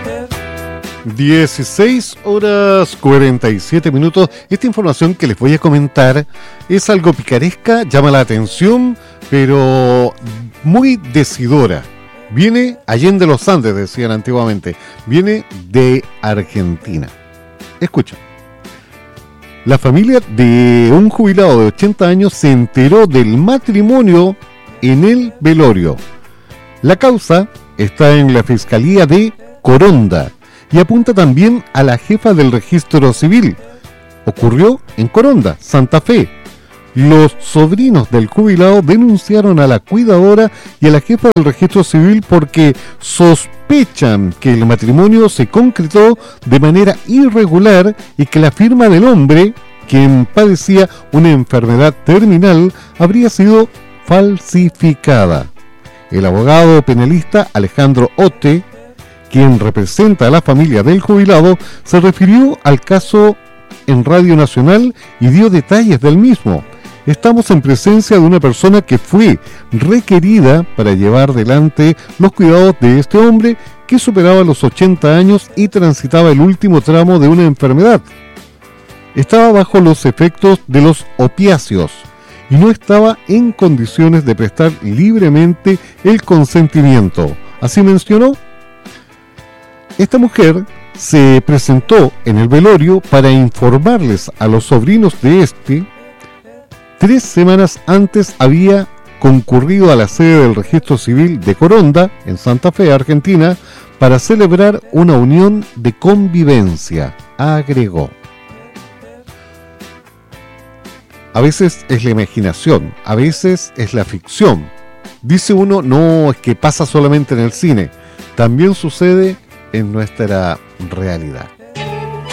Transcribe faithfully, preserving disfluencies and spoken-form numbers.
dieciséis horas cuarenta y siete minutos. Esta información que les voy a comentar es algo picaresca, llama la atención, pero muy decidora. Viene Allende los Andes, decían antiguamente. Viene de Argentina. Escucha. La familia de un jubilado de ochenta años se enteró del matrimonio en el velorio. La causa está en la Fiscalía de Coronda y apunta también a la jefa del registro civil. Ocurrió en Coronda, Santa Fe. Los sobrinos del jubilado denunciaron a la cuidadora y a la jefa del registro civil porque sospechan que el matrimonio se concretó de manera irregular y que la firma del hombre, quien padecía una enfermedad terminal, habría sido falsificada. El abogado penalista Alejandro Ote, quien representa a la familia del jubilado, se refirió al caso en Radio Nacional y dio detalles del mismo. Estamos en presencia de una persona que fue requerida para llevar adelante los cuidados de este hombre que superaba los ochenta años y transitaba el último tramo de una enfermedad. Estaba bajo los efectos de los opiáceos y no estaba en condiciones de prestar libremente el consentimiento. Así mencionó. Esta mujer se presentó en el velorio para informarles a los sobrinos de este. Tres semanas antes había concurrido a la sede del Registro Civil de Coronda, en Santa Fe, Argentina, para celebrar una unión de convivencia, agregó. A veces es la imaginación, a veces es la ficción. Dice uno, no, es que pasa solamente en el cine. También sucede en nuestra realidad.